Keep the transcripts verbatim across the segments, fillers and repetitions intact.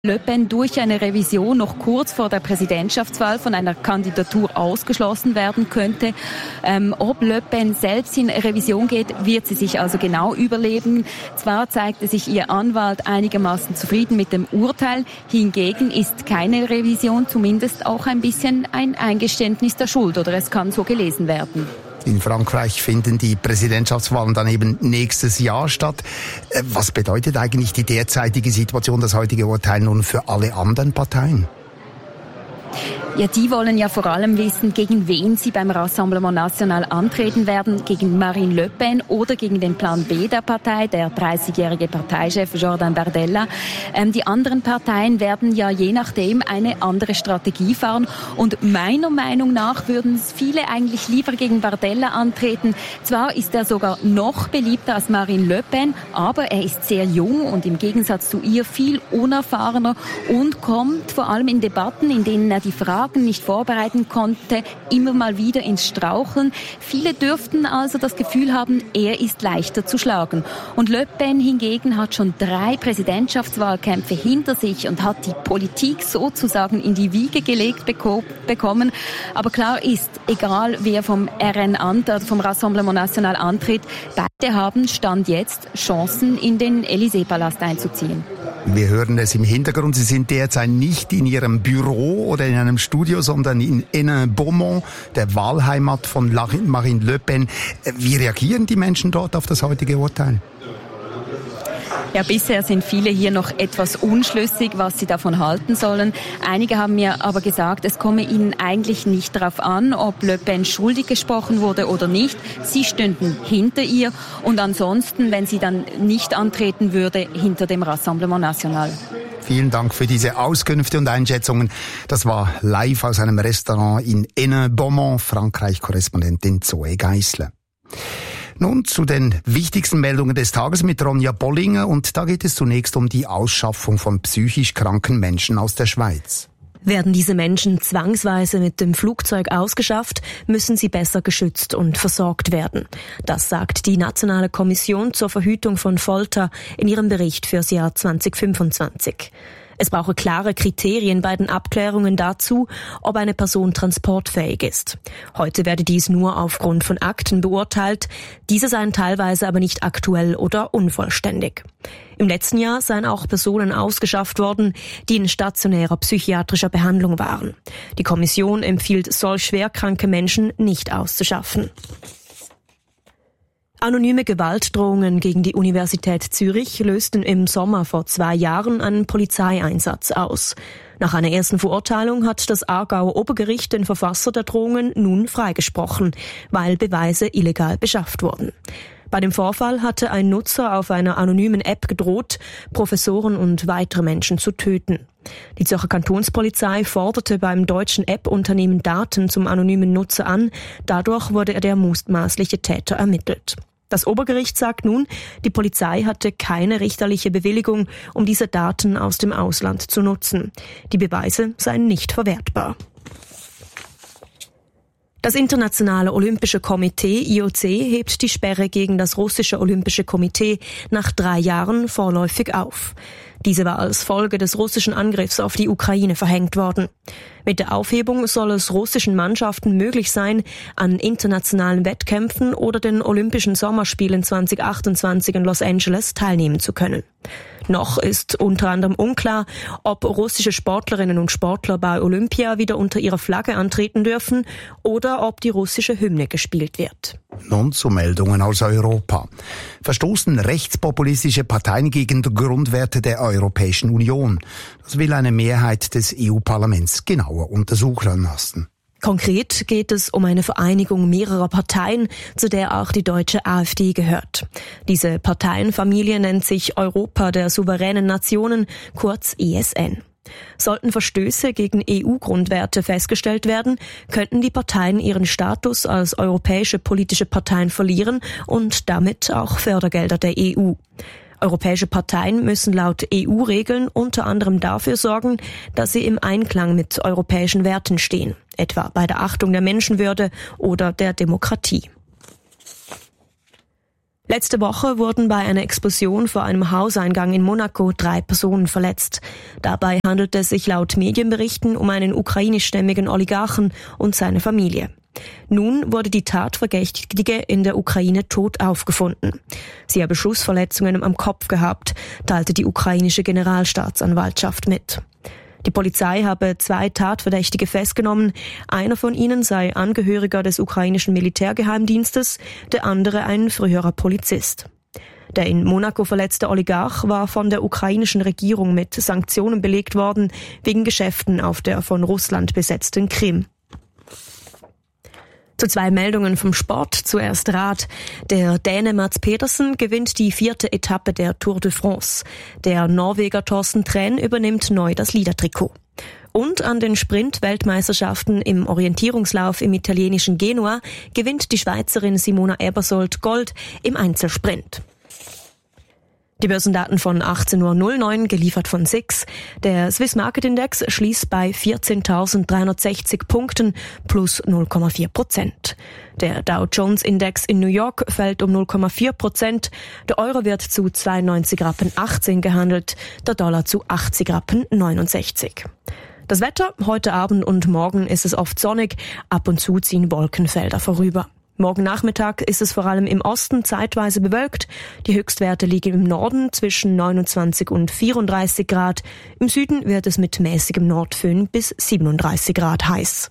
Le Pen durch eine Revision noch kurz vor der Präsidentschaftswahl von einer Kandidatur ausgeschlossen werden könnte. Ähm, ob Le Pen selbst in Revision geht, wird sie sich also genau überlegen. Zwar zeigte sich ihr Anwalt einigermaßen zufrieden mit dem Urteil, hingegen ist keine Revision zumindest auch ein bisschen ein Eingeständnis der Schuld, oder es kann so gelesen werden. In Frankreich finden die Präsidentschaftswahlen dann eben nächstes Jahr statt. Was bedeutet eigentlich die derzeitige Situation, das heutige Urteil nun für alle anderen Parteien? Ja, die wollen ja vor allem wissen, gegen wen sie beim Rassemblement National antreten werden, gegen Marine Le Pen oder gegen den Plan B der Partei, der dreißigjährige Parteichef Jordan Bardella. Ähm, die anderen Parteien werden ja je nachdem eine andere Strategie fahren und meiner Meinung nach würden viele eigentlich lieber gegen Bardella antreten. Zwar ist er sogar noch beliebter als Marine Le Pen, aber er ist sehr jung und im Gegensatz zu ihr viel unerfahrener und kommt vor allem in Debatten, in denen er die Fragen nicht vorbereiten konnte, immer mal wieder ins Straucheln. Viele dürften also das Gefühl haben, er ist leichter zu schlagen. Und Le Pen hingegen hat schon drei Präsidentschaftswahlkämpfe hinter sich und hat die Politik sozusagen in die Wiege gelegt beko- bekommen. Aber klar ist, egal wer vom R N antritt, vom Rassemblement National antritt, beide haben Stand jetzt Chancen, in den Élysée-Palast einzuziehen. Wir hören es im Hintergrund. Sie sind derzeit nicht in Ihrem Büro oder in einem Studio, sondern in Hénin-Beaumont, der Wahlheimat von Marine Le Pen. Wie reagieren die Menschen dort auf das heutige Urteil? Ja, bisher sind viele hier noch etwas unschlüssig, was sie davon halten sollen. Einige haben mir aber gesagt, es komme ihnen eigentlich nicht darauf an, ob Le Pen schuldig gesprochen wurde oder nicht. Sie stünden hinter ihr und ansonsten, wenn sie dann nicht antreten würde, hinter dem Rassemblement National. Vielen Dank für diese Auskünfte und Einschätzungen. Das war live aus einem Restaurant in Hénin-Beaumont, Frankreich-Korrespondentin Zoe Geissler. Nun zu den wichtigsten Meldungen des Tages mit Ronja Bollinger und da geht es zunächst um die Ausschaffung von psychisch kranken Menschen aus der Schweiz. Werden diese Menschen zwangsweise mit dem Flugzeug ausgeschafft, müssen sie besser geschützt und versorgt werden. Das sagt die Nationale Kommission zur Verhütung von Folter in ihrem Bericht fürs Jahr zwanzig fünfundzwanzig. Es brauche klare Kriterien bei den Abklärungen dazu, ob eine Person transportfähig ist. Heute werde dies nur aufgrund von Akten beurteilt, diese seien teilweise aber nicht aktuell oder unvollständig. Im letzten Jahr seien auch Personen ausgeschafft worden, die in stationärer psychiatrischer Behandlung waren. Die Kommission empfiehlt, solch schwerkranke Menschen nicht auszuschaffen. Anonyme Gewaltdrohungen gegen die Universität Zürich lösten im Sommer vor zwei Jahren einen Polizeieinsatz aus. Nach einer ersten Verurteilung hat das Aargauer Obergericht den Verfasser der Drohungen nun freigesprochen, weil Beweise illegal beschafft wurden. Bei dem Vorfall hatte ein Nutzer auf einer anonymen App gedroht, Professoren und weitere Menschen zu töten. Die Zürcher Kantonspolizei forderte beim deutschen App-Unternehmen Daten zum anonymen Nutzer an. Dadurch wurde der mutmaßliche Täter ermittelt. Das Obergericht sagt nun, die Polizei hatte keine richterliche Bewilligung, um diese Daten aus dem Ausland zu nutzen. Die Beweise seien nicht verwertbar. Das Internationale Olympische Komitee I O C hebt die Sperre gegen das russische Olympische Komitee nach drei Jahren vorläufig auf. Diese war als Folge des russischen Angriffs auf die Ukraine verhängt worden. Mit der Aufhebung soll es russischen Mannschaften möglich sein, an internationalen Wettkämpfen oder den Olympischen Sommerspielen zwanzig achtundzwanzig in Los Angeles teilnehmen zu können. Noch ist unter anderem unklar, ob russische Sportlerinnen und Sportler bei Olympia wieder unter ihrer Flagge antreten dürfen oder ob die russische Hymne gespielt wird. Nun zu Meldungen aus Europa. Verstoßen rechtspopulistische Parteien gegen die Grundwerte der Europäischen Union? Das will eine Mehrheit des E U-Parlaments genauer untersuchen lassen. Konkret geht es um eine Vereinigung mehrerer Parteien, zu der auch die deutsche AfD gehört. Diese Parteienfamilie nennt sich Europa der souveränen Nationen, kurz E S N. Sollten Verstöße gegen E U-Grundwerte festgestellt werden, könnten die Parteien ihren Status als europäische politische Parteien verlieren und damit auch Fördergelder der E U. Europäische Parteien müssen laut E U-Regeln unter anderem dafür sorgen, dass sie im Einklang mit europäischen Werten stehen, etwa bei der Achtung der Menschenwürde oder der Demokratie. Letzte Woche wurden bei einer Explosion vor einem Hauseingang in Monaco drei Personen verletzt. Dabei handelt es sich laut Medienberichten um einen ukrainischstämmigen Oligarchen und seine Familie. Nun wurde die Tatverdächtige in der Ukraine tot aufgefunden. Sie habe Schussverletzungen am Kopf gehabt, teilte die ukrainische Generalstaatsanwaltschaft mit. Die Polizei habe zwei Tatverdächtige festgenommen. Einer von ihnen sei Angehöriger des ukrainischen Militärgeheimdienstes, der andere ein früherer Polizist. Der in Monaco verletzte Oligarch war von der ukrainischen Regierung mit Sanktionen belegt worden, wegen Geschäften auf der von Russland besetzten Krim. Zu zwei Meldungen vom Sport. Zuerst Rad. Der Däne Mads Pedersen gewinnt die vierte Etappe der Tour de France. Der Norweger Thorsten Træn übernimmt neu das Leadertrikot. Und an den Sprint-Weltmeisterschaften im Orientierungslauf im italienischen Genua gewinnt die Schweizerin Simona Ebersold Gold im Einzelsprint. Die Börsendaten von achtzehn Uhr neun, geliefert von S I X. Der Swiss Market Index schließt bei vierzehntausenddreihundertsechzig Punkten plus null Komma vier Prozent. Der Dow Jones Index in New York fällt um null Komma vier Prozent. Der Euro wird zu zweiundneunzig Rappen achtzehn gehandelt, der Dollar zu achtzig Rappen neunundsechzig. Das Wetter, heute Abend und morgen ist es oft sonnig, ab und zu ziehen Wolkenfelder vorüber. Morgen Nachmittag ist es vor allem im Osten zeitweise bewölkt. Die Höchstwerte liegen im Norden zwischen neunundzwanzig und vierunddreißig Grad. Im Süden wird es mit mäßigem Nordföhn bis siebenunddreißig Grad heiß.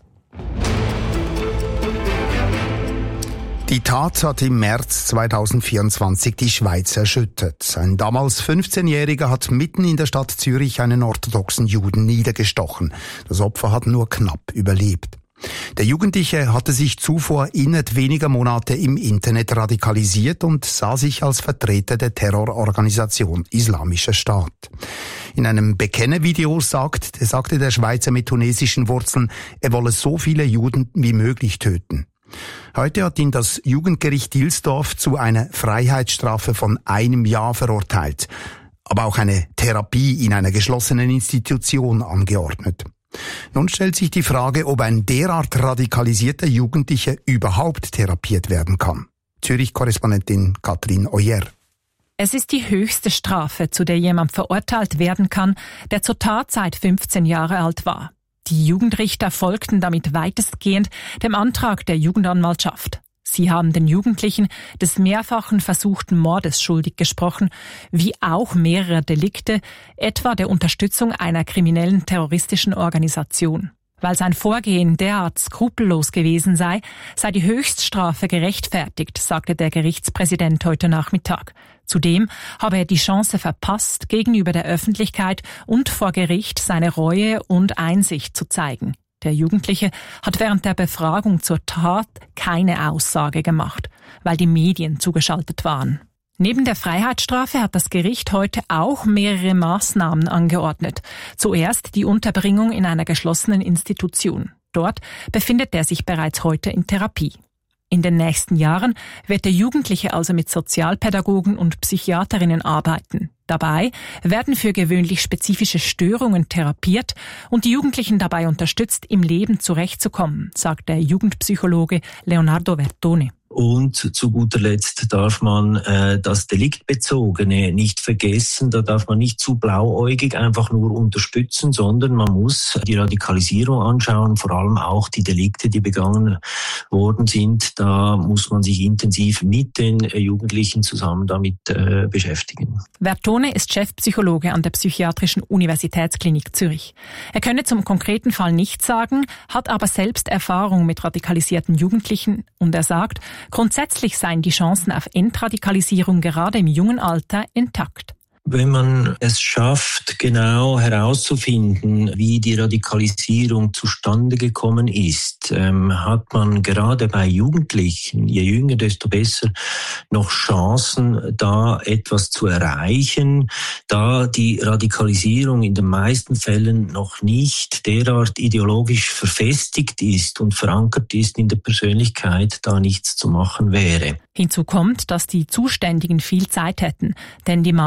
Die Tat hat im März zweitausendvierundzwanzig die Schweiz erschüttert. Ein damals fünfzehnjähriger hat mitten in der Stadt Zürich einen orthodoxen Juden niedergestochen. Das Opfer hat nur knapp überlebt. Der Jugendliche hatte sich zuvor innerhalb weniger Monate im Internet radikalisiert und sah sich als Vertreter der Terrororganisation Islamischer Staat. In einem Bekennervideo sagt, sagte der Schweizer mit tunesischen Wurzeln, er wolle so viele Juden wie möglich töten. Heute hat ihn das Jugendgericht Dilsdorf zu einer Freiheitsstrafe von einem Jahr verurteilt, aber auch eine Therapie in einer geschlossenen Institution angeordnet. Nun stellt sich die Frage, ob ein derart radikalisierter Jugendlicher überhaupt therapiert werden kann. Zürich-Korrespondentin Katrin Oyer. Es ist die höchste Strafe, zu der jemand verurteilt werden kann, der zur Tatzeit fünfzehn Jahre alt war. Die Jugendrichter folgten damit weitestgehend dem Antrag der Jugendanwaltschaft. Sie haben den Jugendlichen des mehrfachen versuchten Mordes schuldig gesprochen, wie auch mehrerer Delikte, etwa der Unterstützung einer kriminellen terroristischen Organisation. Weil sein Vorgehen derart skrupellos gewesen sei, sei die Höchststrafe gerechtfertigt, sagte der Gerichtspräsident heute Nachmittag. Zudem habe er die Chance verpasst, gegenüber der Öffentlichkeit und vor Gericht seine Reue und Einsicht zu zeigen. Der Jugendliche hat während der Befragung zur Tat keine Aussage gemacht, weil die Medien zugeschaltet waren. Neben der Freiheitsstrafe hat das Gericht heute auch mehrere Maßnahmen angeordnet. Zuerst die Unterbringung in einer geschlossenen Institution. Dort befindet er sich bereits heute in Therapie. In den nächsten Jahren wird der Jugendliche also mit Sozialpädagogen und Psychiaterinnen arbeiten. Dabei werden für gewöhnlich spezifische Störungen therapiert und die Jugendlichen dabei unterstützt, im Leben zurechtzukommen, sagt der Jugendpsychologe Leonardo Vertone. Und zu guter Letzt darf man äh, das Deliktbezogene nicht vergessen. Da darf man nicht zu blauäugig einfach nur unterstützen, sondern man muss die Radikalisierung anschauen, vor allem auch die Delikte, die begangen worden sind. Da muss man sich intensiv mit den Jugendlichen zusammen damit äh, beschäftigen. Vertone ist Chefpsychologe an der Psychiatrischen Universitätsklinik Zürich. Er könne zum konkreten Fall nichts sagen, hat aber selbst Erfahrung mit radikalisierten Jugendlichen und er sagt, grundsätzlich seien die Chancen auf Entradikalisierung gerade im jungen Alter intakt. Wenn man es schafft, genau herauszufinden, wie die Radikalisierung zustande gekommen ist, ähm, hat man gerade bei Jugendlichen, je jünger, desto besser, noch Chancen, da etwas zu erreichen, da die Radikalisierung in den meisten Fällen noch nicht derart ideologisch verfestigt ist und verankert ist in der Persönlichkeit, da nichts zu machen wäre. Hinzu kommt, dass die Zuständigen viel Zeit hätten, denn die Maßnahmen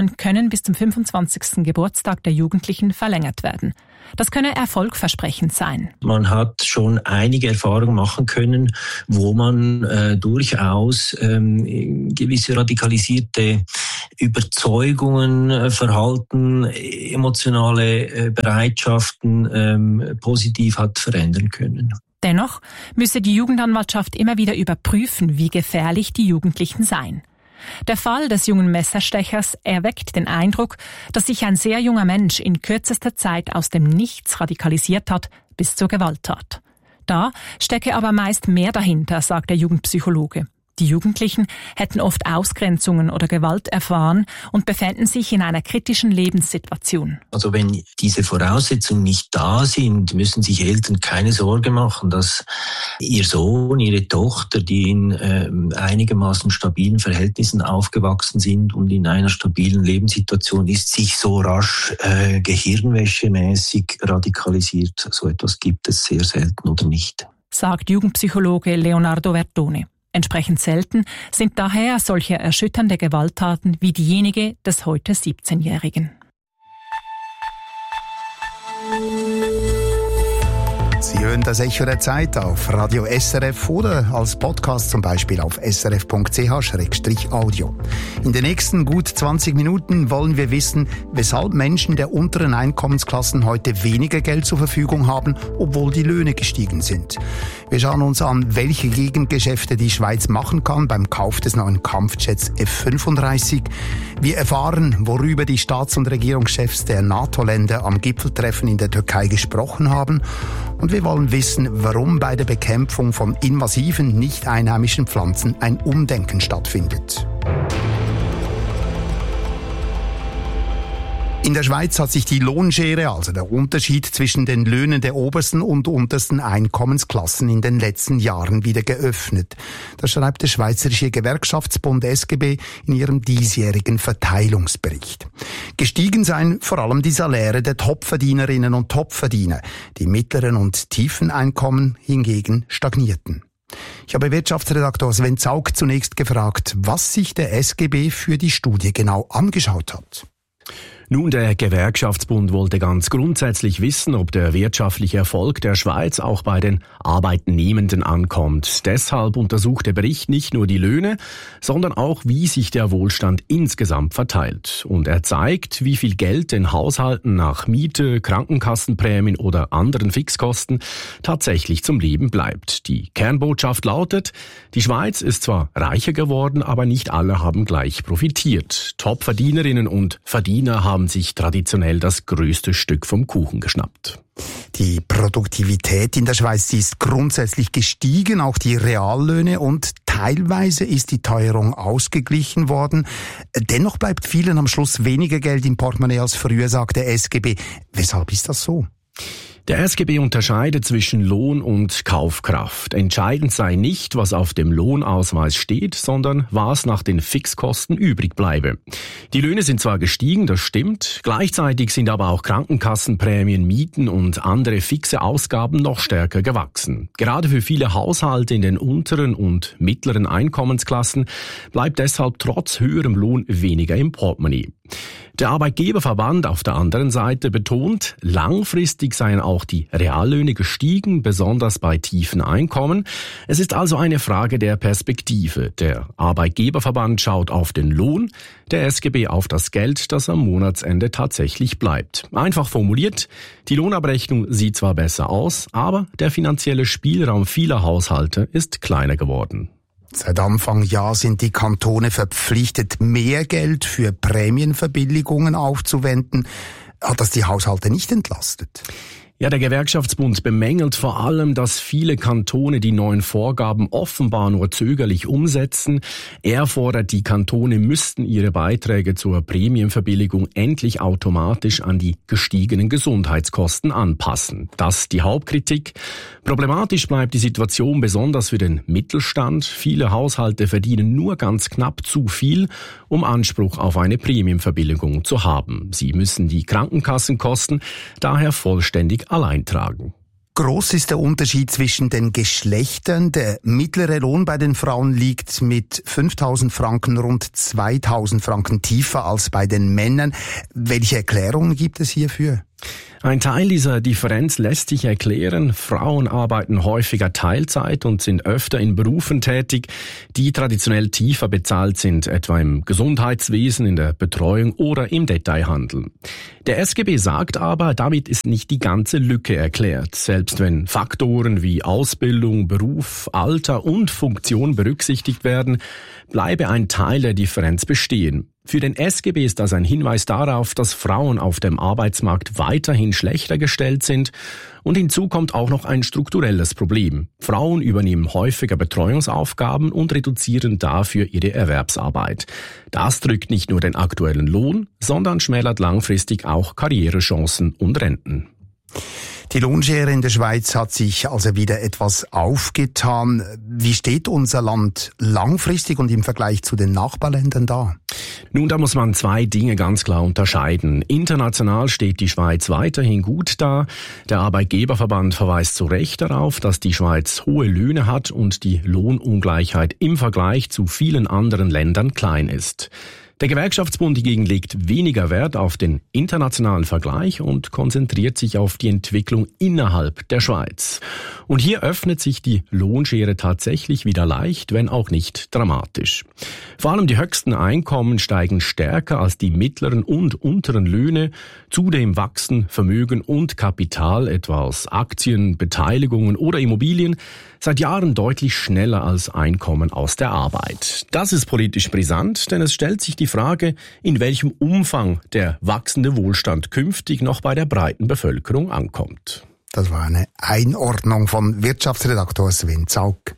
Maßnahmen können bis zum fünfundzwanzigsten Geburtstag der Jugendlichen verlängert werden. Das könne erfolgversprechend sein. Man hat schon einige Erfahrungen machen können, wo man äh, durchaus ähm, gewisse radikalisierte Überzeugungen, äh, Verhalten, emotionale äh, Bereitschaften ähm, positiv hat verändern können. Dennoch müsse die Jugendanwaltschaft immer wieder überprüfen, wie gefährlich die Jugendlichen seien. Der Fall des jungen Messerstechers erweckt den Eindruck, dass sich ein sehr junger Mensch in kürzester Zeit aus dem Nichts radikalisiert hat bis zur Gewalttat. Da stecke aber meist mehr dahinter, sagt der Jugendpsychologe. Die Jugendlichen hätten oft Ausgrenzungen oder Gewalt erfahren und befänden sich in einer kritischen Lebenssituation. Also wenn diese Voraussetzungen nicht da sind, müssen sich Eltern keine Sorge machen, dass ihr Sohn, ihre Tochter, die in äh, einigermaßen stabilen Verhältnissen aufgewachsen sind und in einer stabilen Lebenssituation ist, sich so rasch äh, gehirnwäschemäßig radikalisiert. So etwas gibt es sehr selten oder nicht, sagt Jugendpsychologe Leonardo Verdone. Entsprechend selten sind daher solche erschütternde Gewalttaten wie diejenige des heute siebzehnjährigen. Sie hören das Echo der Zeit auf Radio S R F oder als Podcast zum Beispiel auf s r f punkt c h slash audio. In den nächsten gut zwanzig Minuten wollen wir wissen, weshalb Menschen der unteren Einkommensklassen heute weniger Geld zur Verfügung haben, obwohl die Löhne gestiegen sind. Wir schauen uns an, welche Gegengeschäfte die Schweiz machen kann beim Kauf des neuen Kampfjets F fünfunddreißig. Wir erfahren, worüber die Staats- und Regierungschefs der NATO-Länder am Gipfeltreffen in der Türkei gesprochen haben. Und wir wollen wissen, warum bei der Bekämpfung von invasiven, nicht einheimischen Pflanzen ein Umdenken stattfindet. In der Schweiz hat sich die Lohnschere, also der Unterschied zwischen den Löhnen der obersten und untersten Einkommensklassen in den letzten Jahren wieder geöffnet. Das schreibt der Schweizerische Gewerkschaftsbund S G B in ihrem diesjährigen Verteilungsbericht. Gestiegen seien vor allem die Saläre der Topverdienerinnen und Topverdiener. Die mittleren und tiefen Einkommen hingegen stagnierten. Ich habe Wirtschaftsredaktor Sven Zaug zunächst gefragt, was sich der S G B für die Studie genau angeschaut hat. Nun, der Gewerkschaftsbund wollte ganz grundsätzlich wissen, ob der wirtschaftliche Erfolg der Schweiz auch bei den Arbeitnehmenden ankommt. Deshalb untersucht der Bericht nicht nur die Löhne, sondern auch, wie sich der Wohlstand insgesamt verteilt. Und er zeigt, wie viel Geld den Haushalten nach Miete, Krankenkassenprämien oder anderen Fixkosten tatsächlich zum Leben bleibt. Die Kernbotschaft lautet, die Schweiz ist zwar reicher geworden, aber nicht alle haben gleich profitiert. Topverdienerinnen und Verdiener haben sich traditionell das größte Stück vom Kuchen geschnappt. Die Produktivität in der Schweiz, die ist grundsätzlich gestiegen, auch die Reallöhne, und teilweise ist die Teuerung ausgeglichen worden. Dennoch bleibt vielen am Schluss weniger Geld im Portemonnaie als früher, sagt der S G B. Weshalb ist das so? Der S G B unterscheidet zwischen Lohn und Kaufkraft. Entscheidend sei nicht, was auf dem Lohnausweis steht, sondern was nach den Fixkosten übrig bleibe. Die Löhne sind zwar gestiegen, das stimmt, gleichzeitig sind aber auch Krankenkassenprämien, Mieten und andere fixe Ausgaben noch stärker gewachsen. Gerade für viele Haushalte in den unteren und mittleren Einkommensklassen bleibt deshalb trotz höherem Lohn weniger im Portemonnaie. Der Arbeitgeberverband auf der anderen Seite betont, langfristig seien auch die Reallöhne gestiegen, besonders bei tiefen Einkommen. Es ist also eine Frage der Perspektive. Der Arbeitgeberverband schaut auf den Lohn, der S G B auf das Geld, das am Monatsende tatsächlich bleibt. Einfach formuliert, die Lohnabrechnung sieht zwar besser aus, aber der finanzielle Spielraum vieler Haushalte ist kleiner geworden. Seit Anfang Jahr sind die Kantone verpflichtet, mehr Geld für Prämienverbilligungen aufzuwenden. Hat das die Haushalte nicht entlastet? Ja, der Gewerkschaftsbund bemängelt vor allem, dass viele Kantone die neuen Vorgaben offenbar nur zögerlich umsetzen. Er fordert, die Kantone müssten ihre Beiträge zur Prämienverbilligung endlich automatisch an die gestiegenen Gesundheitskosten anpassen. Das ist die Hauptkritik. Problematisch bleibt die Situation besonders für den Mittelstand. Viele Haushalte verdienen nur ganz knapp zu viel, um Anspruch auf eine Prämienverbilligung zu haben. Sie müssen die Krankenkassenkosten daher vollständig allein tragen. groß ist der Unterschied zwischen den Geschlechtern? Der mittlere Lohn bei den Frauen liegt mit fünftausend Franken rund zweitausend Franken tiefer als bei den Männern. Welche Erklärungen gibt es hierfür? Ein Teil dieser Differenz lässt sich erklären. Frauen arbeiten häufiger Teilzeit und sind öfter in Berufen tätig, die traditionell tiefer bezahlt sind, etwa im Gesundheitswesen, in der Betreuung oder im Detailhandel. Der S G B sagt aber, damit ist nicht die ganze Lücke erklärt. Selbst wenn Faktoren wie Ausbildung, Beruf, Alter und Funktion berücksichtigt werden, bleibe ein Teil der Differenz bestehen. Für den S G B ist das ein Hinweis darauf, dass Frauen auf dem Arbeitsmarkt weiterhin schlechter gestellt sind. Und hinzu kommt auch noch ein strukturelles Problem. Frauen übernehmen häufiger Betreuungsaufgaben und reduzieren dafür ihre Erwerbsarbeit. Das drückt nicht nur den aktuellen Lohn, sondern schmälert langfristig auch Karrierechancen und Renten. Die Lohnschere in der Schweiz hat sich also wieder etwas aufgetan. Wie steht unser Land langfristig und im Vergleich zu den Nachbarländern da? Nun, da muss man zwei Dinge ganz klar unterscheiden. International steht die Schweiz weiterhin gut da. Der Arbeitgeberverband verweist zu Recht darauf, dass die Schweiz hohe Löhne hat und die Lohnungleichheit im Vergleich zu vielen anderen Ländern klein ist. Der Gewerkschaftsbund hingegen legt weniger Wert auf den internationalen Vergleich und konzentriert sich auf die Entwicklung innerhalb der Schweiz. Und hier öffnet sich die Lohnschere tatsächlich wieder leicht, wenn auch nicht dramatisch. Vor allem die höchsten Einkommen steigen stärker als die mittleren und unteren Löhne. Zudem wachsen Vermögen und Kapital, etwa aus Aktien, Beteiligungen oder Immobilien, seit Jahren deutlich schneller als Einkommen aus der Arbeit. Das ist politisch brisant, denn es stellt sich die Frage, in welchem Umfang der wachsende Wohlstand künftig noch bei der breiten Bevölkerung ankommt. Das war eine Einordnung von Wirtschaftsredaktor Sven Zaug.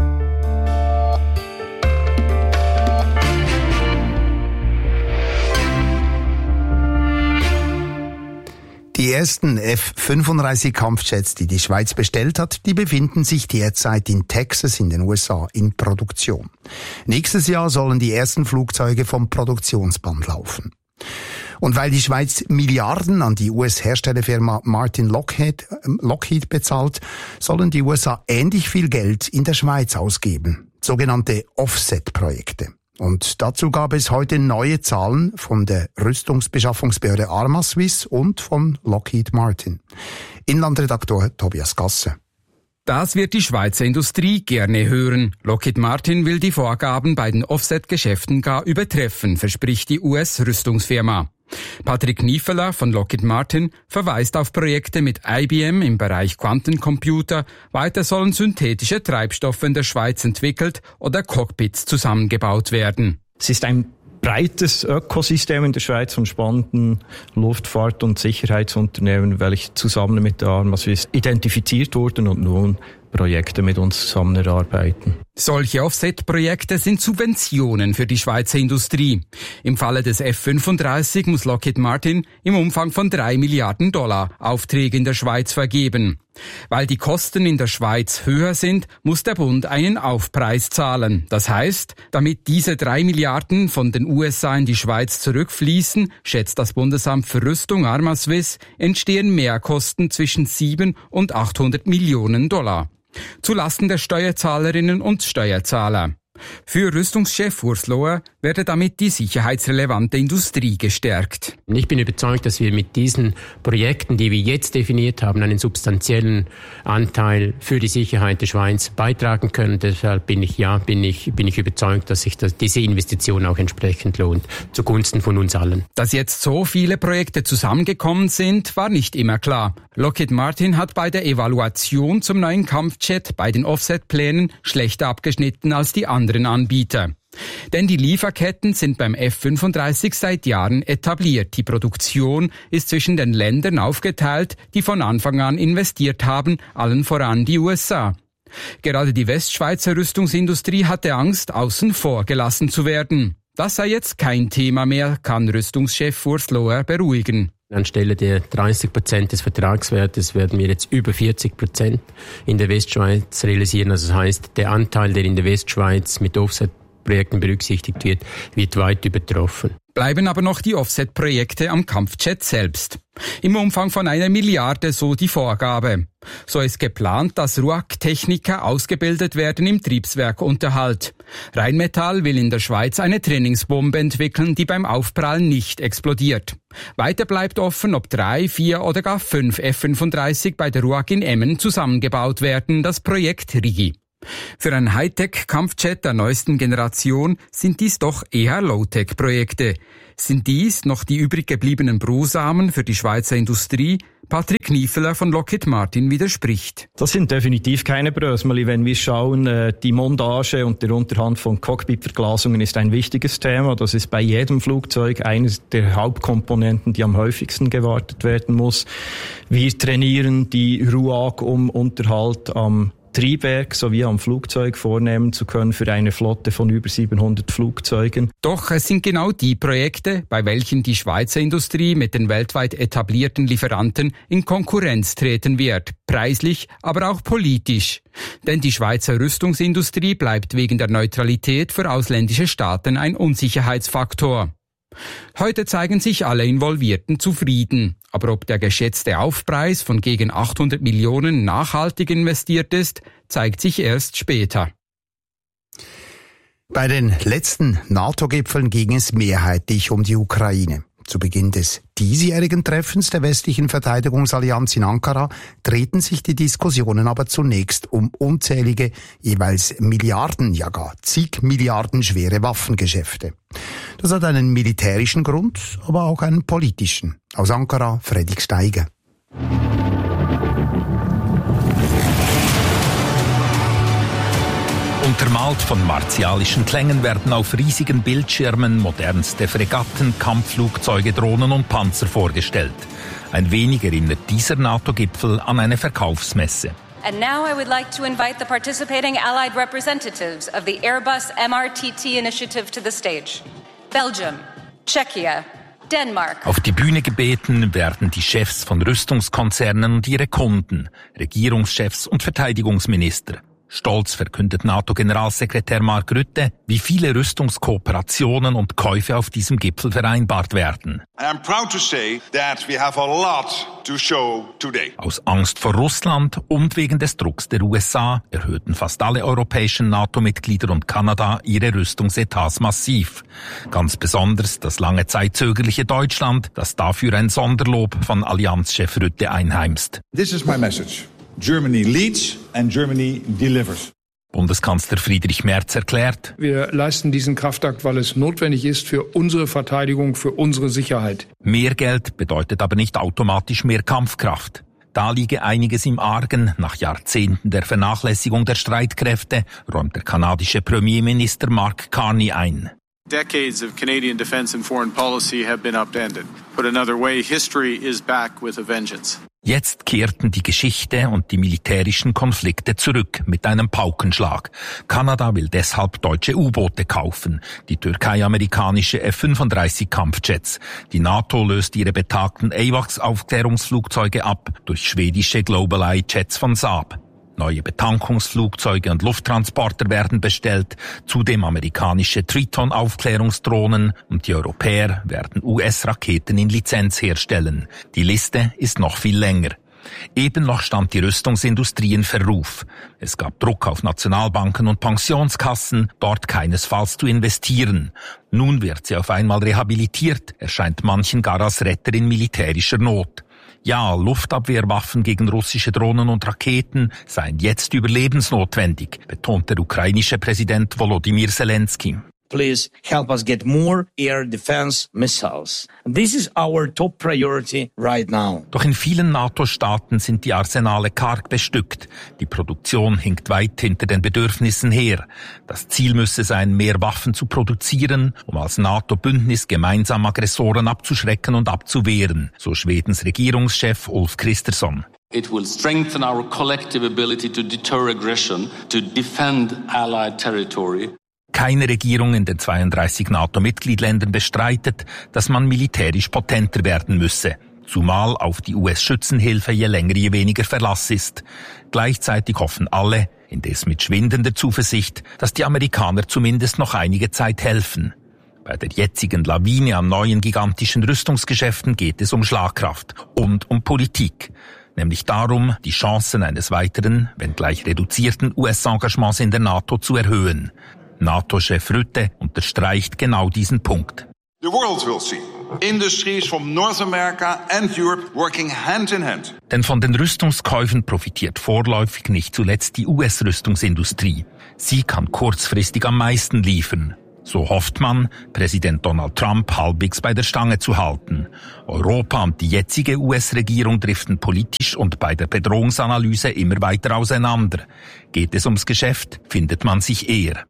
Die ersten F fünfunddreißig Kampfjets, die die Schweiz bestellt hat, die befinden sich derzeit in Texas in den U S A in Produktion. Nächstes Jahr sollen die ersten Flugzeuge vom Produktionsband laufen. Und weil die Schweiz Milliarden an die U S-Herstellerfirma Martin Lockheed, Lockheed bezahlt, sollen die U S A ähnlich viel Geld in der Schweiz ausgeben. Sogenannte Offset-Projekte. Und dazu gab es heute neue Zahlen von der Rüstungsbeschaffungsbehörde Arma-Swiss und von Lockheed Martin. Inlandredaktor Tobias Gasser. Das wird die Schweizer Industrie gerne hören. Lockheed Martin will die Vorgaben bei den Offset-Geschäften gar übertreffen, verspricht die U S-Rüstungsfirma. Patrick Niefeler von Lockheed Martin verweist auf Projekte mit I B M im Bereich Quantencomputer. Weiter sollen synthetische Treibstoffe in der Schweiz entwickelt oder Cockpits zusammengebaut werden. Es ist ein breites Ökosystem in der Schweiz von spannenden Luftfahrt- und Sicherheitsunternehmen, welche zusammen mit der Arma-Swiss identifiziert wurden und nun Projekte mit uns zusammenarbeiten. Solche Offset-Projekte sind Subventionen für die Schweizer Industrie. Im Falle des F fünfunddreißig muss Lockheed Martin im Umfang von drei Milliarden Dollar Aufträge in der Schweiz vergeben. Weil die Kosten in der Schweiz höher sind, muss der Bund einen Aufpreis zahlen. Das heißt, damit diese drei Milliarden von den U S A in die Schweiz zurückfließen, schätzt das Bundesamt für Rüstung Arma-Swiss, entstehen Mehrkosten zwischen sieben und achthundert Millionen Dollar. Zulasten der Steuerzahlerinnen und Steuerzahler. Für Rüstungschef Urs Lohr werde damit die sicherheitsrelevante Industrie gestärkt. Ich bin überzeugt, dass wir mit diesen Projekten, die wir jetzt definiert haben, einen substanziellen Anteil für die Sicherheit der Schweiz beitragen können. Deshalb bin ich, ja, bin ich, bin ich überzeugt, dass sich das, diese Investition auch entsprechend lohnt, zugunsten von uns allen. Dass jetzt so viele Projekte zusammengekommen sind, war nicht immer klar. Lockheed Martin hat bei der Evaluation zum neuen Kampfjet bei den Offset-Plänen schlechter abgeschnitten als die anderen Anbieter. Denn die Lieferketten sind beim F fünfunddreißig seit Jahren etabliert. Die Produktion ist zwischen den Ländern aufgeteilt, die von Anfang an investiert haben, allen voran die U S A. Gerade die Westschweizer Rüstungsindustrie hatte Angst, außen vor gelassen zu werden. Das sei jetzt kein Thema mehr, kann Rüstungschef Urs Lohr beruhigen. Anstelle der dreißig Prozent des Vertragswertes werden wir jetzt über vierzig Prozent in der Westschweiz realisieren. Also das heißt, der Anteil, der in der Westschweiz mit Offset Projekten berücksichtigt wird, wird weit übertroffen. Bleiben aber noch die Offset-Projekte am Kampfjet selbst. Im Umfang von einer Milliarde, so die Vorgabe. So ist geplant, dass R U A C-Techniker ausgebildet werden im Triebswerkunterhalt. Rheinmetall will in der Schweiz eine Trainingsbombe entwickeln, die beim Aufprallen nicht explodiert. Weiter bleibt offen, ob drei, vier oder gar fünf F fünfunddreißig bei der R U A C in Emmen zusammengebaut werden, das Projekt Rigi. Für ein Hightech-Kampfjet der neuesten Generation sind dies doch eher Low-Tech-Projekte. Sind dies noch die übrig gebliebenen Brosamen für die Schweizer Industrie? Patrick Niefeler von Lockheed Martin widerspricht. Das sind definitiv keine Brösmeli. Wenn wir schauen, die Montage und der Unterhand von Cockpitverglasungen ist ein wichtiges Thema. Das ist bei jedem Flugzeug eines der Hauptkomponenten, die am häufigsten gewartet werden muss. Wir trainieren die R U A C, um Unterhalt am Triebwerk sowie am Flugzeug vornehmen zu können für eine Flotte von über siebenhundert Flugzeugen. Doch es sind genau die Projekte, bei welchen die Schweizer Industrie mit den weltweit etablierten Lieferanten in Konkurrenz treten wird, preislich, aber auch politisch. Denn die Schweizer Rüstungsindustrie bleibt wegen der Neutralität für ausländische Staaten ein Unsicherheitsfaktor. Heute zeigen sich alle Involvierten zufrieden. Aber ob der geschätzte Aufpreis von gegen achthundert Millionen nachhaltig investiert ist, zeigt sich erst später. Bei den letzten NATO-Gipfeln ging es mehrheitlich um die Ukraine. Zu Beginn des diesjährigen Treffens der westlichen Verteidigungsallianz in Ankara drehten sich die Diskussionen aber zunächst um unzählige, jeweils Milliarden, ja gar zig Milliarden schwere Waffengeschäfte. Das hat einen militärischen Grund, aber auch einen politischen. Aus Ankara, Fredrik Steiger. Untermalt von martialischen Klängen werden auf riesigen Bildschirmen modernste Fregatten, Kampfflugzeuge, Drohnen und Panzer vorgestellt. Ein wenig erinnert dieser NATO-Gipfel an eine Verkaufsmesse. And now I would like to invite the participating allied representatives of the Airbus M R T T initiative to the stage. Belgium, Czechia, Denmark. Auf die Bühne gebeten werden die Chefs von Rüstungskonzernen und ihre Kunden, Regierungschefs und Verteidigungsminister. Stolz verkündet NATO-Generalsekretär Mark Rutte, wie viele Rüstungskooperationen und Käufe auf diesem Gipfel vereinbart werden. I'm proud to say that we have a lot to show today. Aus Angst vor Russland und wegen des Drucks der U S A erhöhten fast alle europäischen NATO-Mitglieder und Kanada ihre Rüstungsetats massiv. Ganz besonders das lange Zeit zögerliche Deutschland, das dafür ein Sonderlob von Allianzchef Rutte einheimst. This is my message. Germany leads and Germany delivers. Bundeskanzler Friedrich Merz erklärt: Wir leisten diesen Kraftakt, weil es notwendig ist für unsere Verteidigung, für unsere Sicherheit. Mehr Geld bedeutet aber nicht automatisch mehr Kampfkraft. Da liege einiges im Argen. Nach Jahrzehnten der Vernachlässigung der Streitkräfte räumt der kanadische Premierminister Mark Carney ein. Decades of Canadian defense and foreign policy have been upended. Put another way, history is back with a vengeance. Jetzt kehrten die Geschichte und die militärischen Konflikte zurück mit einem Paukenschlag. Kanada will deshalb deutsche U-Boote kaufen, die Türkei amerikanische F fünfunddreißig Kampfjets. Die NATO löst ihre betagten AWACS-Aufklärungsflugzeuge ab durch schwedische GlobalEye-Jets von Saab. Neue Betankungsflugzeuge und Lufttransporter werden bestellt, zudem amerikanische Triton-Aufklärungsdrohnen und die Europäer werden U S-Raketen in Lizenz herstellen. Die Liste ist noch viel länger. Eben noch stand die Rüstungsindustrie in Verruf. Es gab Druck auf Nationalbanken und Pensionskassen, dort keinesfalls zu investieren. Nun wird sie auf einmal rehabilitiert, erscheint manchen gar als Retter in militärischer Not. Ja, Luftabwehrwaffen gegen russische Drohnen und Raketen seien jetzt überlebensnotwendig, betont der ukrainische Präsident Volodymyr Zelensky. Please help us get more air defense missiles. This is our top priority right now. Doch in vielen NATO-Staaten sind die Arsenale karg bestückt. Die Produktion hinkt weit hinter den Bedürfnissen her. Das Ziel müsse sein, mehr Waffen zu produzieren, um als NATO-Bündnis gemeinsam Aggressoren abzuschrecken und abzuwehren, so Schwedens Regierungschef Ulf Kristersson. It will strengthen our collective ability to deter aggression, to defend allied territory. Keine Regierung in den zweiunddreißig NATO-Mitgliedländern bestreitet, dass man militärisch potenter werden müsse, zumal auf die U S-Schützenhilfe je länger je weniger Verlass ist. Gleichzeitig hoffen alle, indes mit schwindender Zuversicht, dass die Amerikaner zumindest noch einige Zeit helfen. Bei der jetzigen Lawine an neuen gigantischen Rüstungsgeschäften geht es um Schlagkraft und um Politik. Nämlich darum, die Chancen eines weiteren, wenngleich reduzierten U S-Engagements in der NATO zu erhöhen. NATO-Chef Rutte unterstreicht genau diesen Punkt. The world will see industries from North America and Europe working hand in hand. Denn von den Rüstungskäufen profitiert vorläufig nicht zuletzt die U S-Rüstungsindustrie. Sie kann kurzfristig am meisten liefern. So hofft man, Präsident Donald Trump halbwegs bei der Stange zu halten. Europa und die jetzige U S-Regierung driften politisch und bei der Bedrohungsanalyse immer weiter auseinander. Geht es ums Geschäft, findet man sich eher.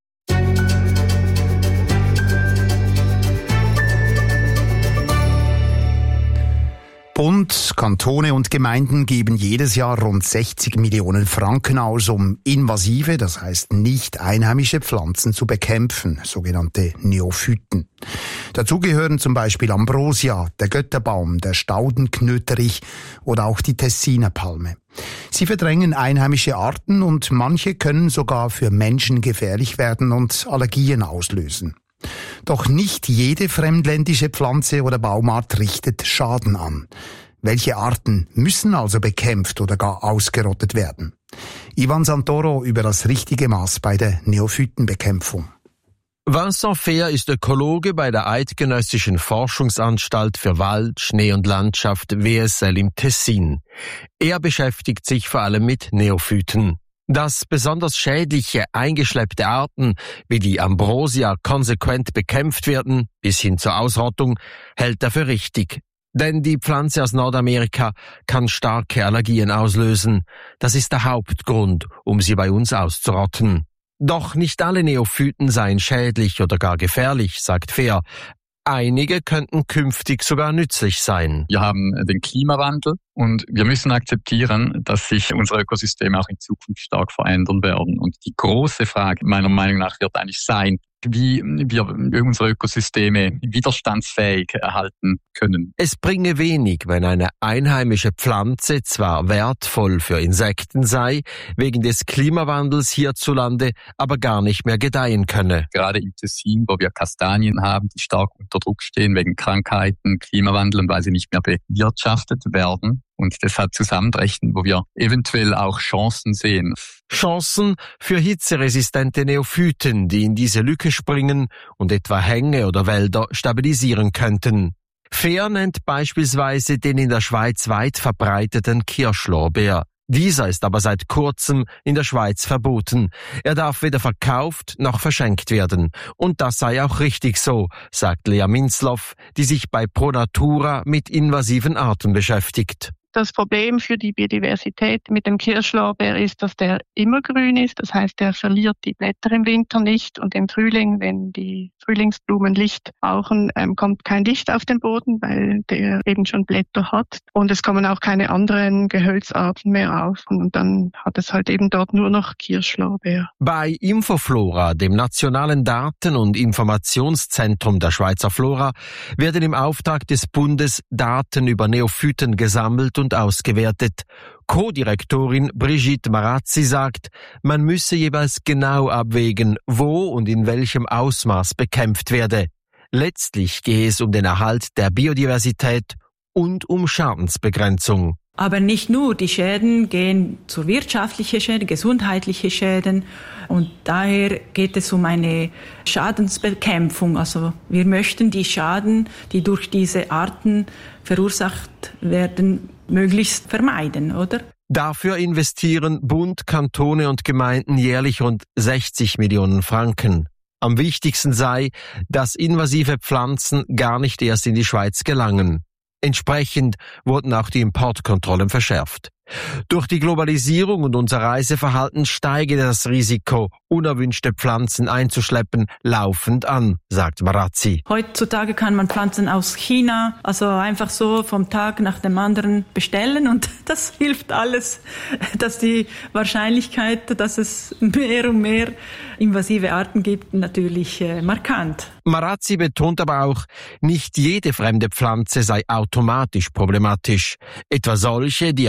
Bund, Kantone und Gemeinden geben jedes Jahr rund sechzig Millionen Franken aus, um invasive, das heißt nicht einheimische Pflanzen zu bekämpfen, sogenannte Neophyten. Dazu gehören zum Beispiel Ambrosia, der Götterbaum, der Staudenknöterich oder auch die Tessiner Palme. Sie verdrängen einheimische Arten und manche können sogar für Menschen gefährlich werden und Allergien auslösen. Doch nicht jede fremdländische Pflanze oder Baumart richtet Schaden an. Welche Arten müssen also bekämpft oder gar ausgerottet werden? Ivan Santoro über das richtige Maß bei der Neophytenbekämpfung. Vincent Fehr ist Ökologe bei der Eidgenössischen Forschungsanstalt für Wald, Schnee und Landschaft W S L im Tessin. Er beschäftigt sich vor allem mit Neophyten. Dass besonders schädliche, eingeschleppte Arten wie die Ambrosia konsequent bekämpft werden, bis hin zur Ausrottung, hält er für richtig. Denn die Pflanze aus Nordamerika kann starke Allergien auslösen. Das ist der Hauptgrund, um sie bei uns auszurotten. Doch nicht alle Neophyten seien schädlich oder gar gefährlich, sagt Fehr. Einige könnten künftig sogar nützlich sein. Wir haben den Klimawandel und wir müssen akzeptieren, dass sich unsere Ökosysteme auch in Zukunft stark verändern werden. Und die große Frage meiner Meinung nach wird eigentlich sein, wie wir unsere Ökosysteme widerstandsfähig erhalten können. Es bringe wenig, wenn eine einheimische Pflanze zwar wertvoll für Insekten sei, wegen des Klimawandels hierzulande aber gar nicht mehr gedeihen könne. Gerade im Tessin, wo wir Kastanien haben, die stark unter Druck stehen wegen Krankheiten, Klimawandel und weil sie nicht mehr bewirtschaftet werden. Und deshalb zusammenrechnen, wo wir eventuell auch Chancen sehen. Chancen für hitzeresistente Neophyten, die in diese Lücke springen und etwa Hänge oder Wälder stabilisieren könnten. Fehr nennt beispielsweise den in der Schweiz weit verbreiteten Kirschlorbeer. Dieser ist aber seit kurzem in der Schweiz verboten. Er darf weder verkauft noch verschenkt werden. Und das sei auch richtig so, sagt Lea Minzloff, die sich bei Pro Natura mit invasiven Arten beschäftigt. Das Problem für die Biodiversität mit dem Kirschlorbeer ist, dass der immergrün ist. Das heißt, er verliert die Blätter im Winter nicht und im Frühling, wenn die Frühlingsblumen Licht brauchen, ähm, kommt kein Licht auf den Boden, weil der eben schon Blätter hat. Und es kommen auch keine anderen Gehölzarten mehr auf. Und dann hat es halt eben dort nur noch Kirschlorbeer. Bei Infoflora, dem nationalen Daten- und Informationszentrum der Schweizer Flora, werden im Auftrag des Bundes Daten über Neophyten gesammelt und ausgewertet. Co-Direktorin Brigitte Marazzi sagt, man müsse jeweils genau abwägen, wo und in welchem Ausmaß bekämpft werde. Letztlich gehe es um den Erhalt der Biodiversität und um Schadensbegrenzung. Aber nicht nur, die Schäden gehen zu wirtschaftlichen Schäden, gesundheitliche Schäden und daher geht es um eine Schadensbekämpfung. Also wir möchten die Schaden, die durch diese Arten verursacht werden, möglichst vermeiden, oder? Dafür investieren Bund, Kantone und Gemeinden jährlich rund sechzig Millionen Franken. Am wichtigsten sei, dass invasive Pflanzen gar nicht erst in die Schweiz gelangen. Entsprechend wurden auch die Importkontrollen verschärft. Durch die Globalisierung und unser Reiseverhalten steige das Risiko, unerwünschte Pflanzen einzuschleppen, laufend an, sagt Marazzi. Heutzutage kann man Pflanzen aus China, also einfach so vom Tag nach dem anderen bestellen und das hilft alles, dass die Wahrscheinlichkeit, dass es mehr und mehr invasive Arten gibt, natürlich äh, markant. Marazzi betont aber auch, nicht jede fremde Pflanze sei automatisch problematisch. Etwa solche, die aufgrund des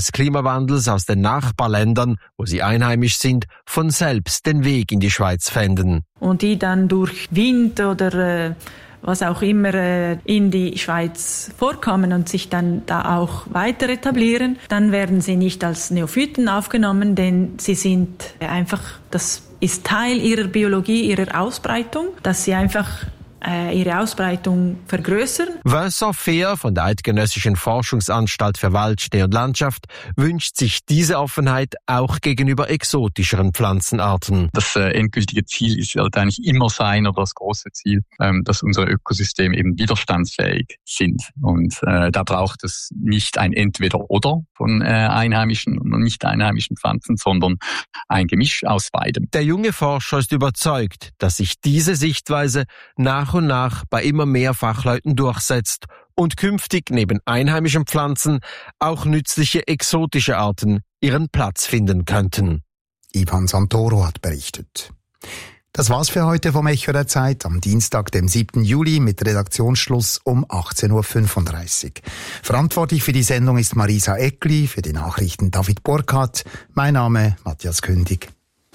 des Klimawandels aus den Nachbarländern, wo sie einheimisch sind, von selbst den Weg in die Schweiz fänden. Und die dann durch Wind oder äh, was auch immer äh, in die Schweiz vorkommen und sich dann da auch weiter etablieren, dann werden sie nicht als Neophyten aufgenommen, denn sie sind einfach, das ist Teil ihrer Biologie, ihrer Ausbreitung, dass sie einfach ihre Ausbreitung vergrößern. Vincent Fehr von der Eidgenössischen Forschungsanstalt für Wald, Schnee und Landschaft wünscht sich diese Offenheit auch gegenüber exotischeren Pflanzenarten. Das äh, endgültige Ziel ist halt eigentlich immer sein, oder das große Ziel, ähm, dass unsere Ökosysteme eben widerstandsfähig sind. Und äh, da braucht es nicht ein Entweder-Oder von äh, einheimischen und nicht einheimischen Pflanzen, sondern ein Gemisch aus beidem. Der junge Forscher ist überzeugt, dass sich diese Sichtweise nach und nach bei immer mehr Fachleuten durchsetzt und künftig neben einheimischen Pflanzen auch nützliche exotische Arten ihren Platz finden könnten. Ivan Santoro hat berichtet. Das war's für heute vom Echo der Zeit am Dienstag, dem siebten Juli mit Redaktionsschluss um achtzehn Uhr fünfunddreißig. Verantwortlich für die Sendung ist Marisa Eckli, für die Nachrichten David Burkhardt. Mein Name Matthias Kündig.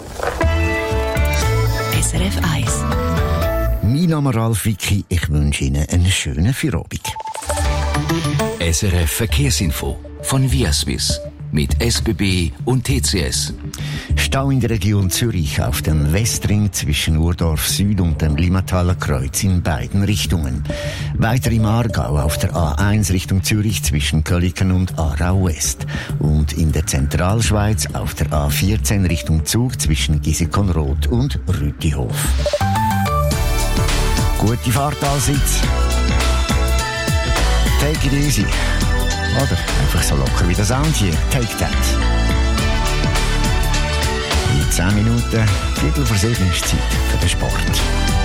S R F eins. Mein Name Ralf Wicki, ich wünsche Ihnen einen schönen Feierabend. S R F Verkehrsinfo von Viaswiss mit S B B und T C S. Stau in der Region Zürich auf dem Westring zwischen Urdorf Süd und dem Limmataler Kreuz in beiden Richtungen. Weiter im Aargau auf der A eins Richtung Zürich zwischen Köliken und Aarau West. Und in der Zentralschweiz auf der A vierzehn Richtung Zug zwischen Gisekonroth und Rütihof. Gute Fahrt allseits. Take it easy. Oder einfach so locker wie der Sound hier. Take that. In zehn Minuten, Viertel vor sieben ist Zeit für den Sport.